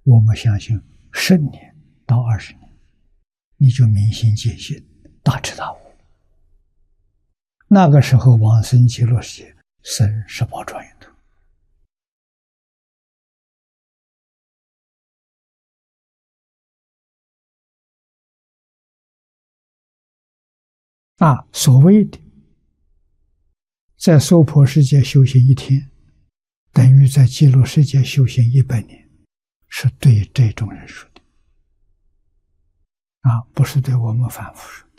我们相信10年到20年，你就明心见性，大彻大悟。那个时候往生极乐世界，生18庄严土。所谓的在娑婆世界修行1天，等于在极乐世界修行100年，是对这种人说的，不是对我们凡夫说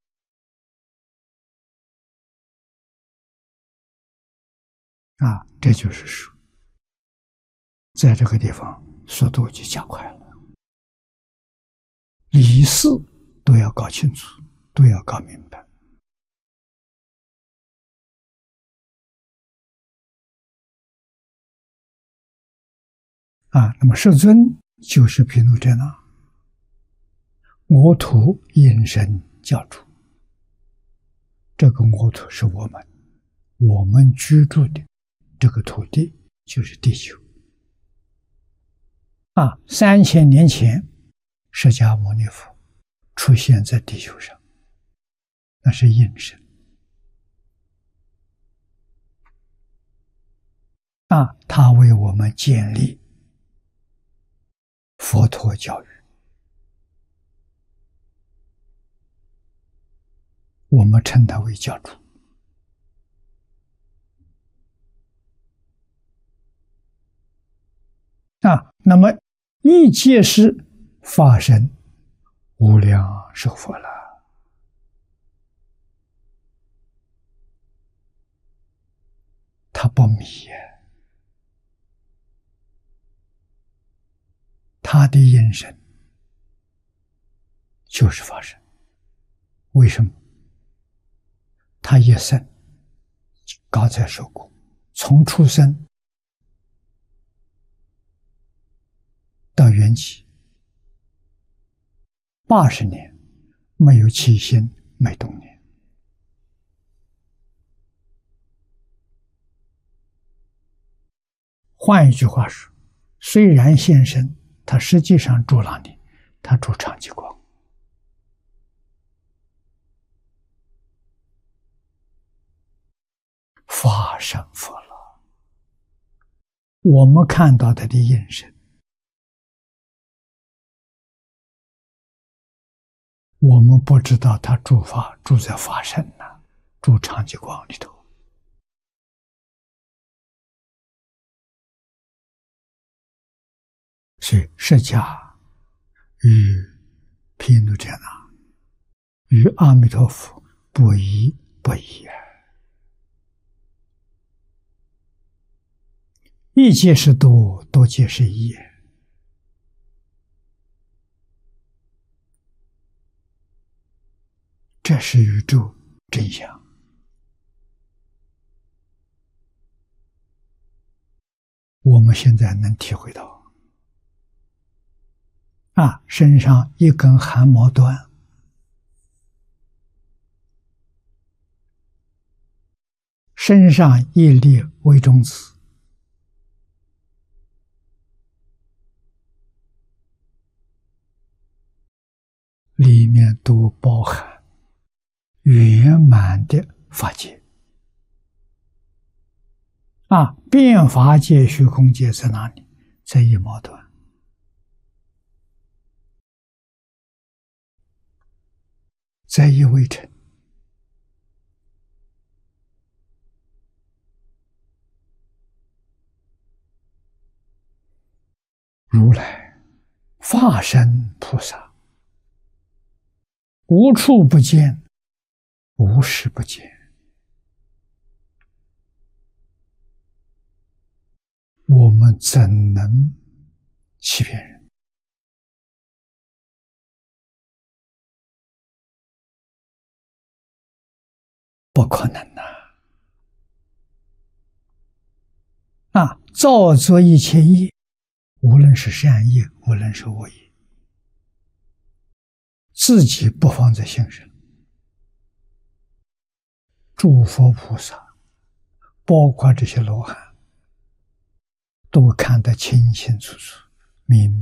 的。这就是说，在这个地方速度就加快了，理事都要搞清楚，都要搞明白。那么世尊就是毗卢遮那，我土应身教主。这个我土是我们居住的这个土地，就是地球。3000年前，释迦牟尼佛出现在地球上，那是应身。他为我们建立佛陀教育，我们称他为教主。那么一切时发生无量寿佛了。他不迷他的应身就是发生。为什么？他一生刚才说过，从出生到圆寂80年，没有起心，没动念。换一句话说，虽然现身，他实际上住哪里？他住长吉光。法身佛了。我们看到他的应身，我们不知道他住在法身呢，住长吉光里头。所以释迦与毗卢遮那与阿弥陀佛不一不异。一界是多，多界是一。这是宇宙真相。我们现在能体会到。身上一根汗毛断，身上一粒微中子，里面都包含圆满的法界。变法界、虚空界在哪里？在一毛端。在一微尘。如来法身菩萨，无处不见，无时不见。我们怎能欺骗人？不可能造作一切业，无论是善业，无论是恶业，自己不放在心上，诸佛菩萨，包括这些罗汉，都看得清清楚楚、明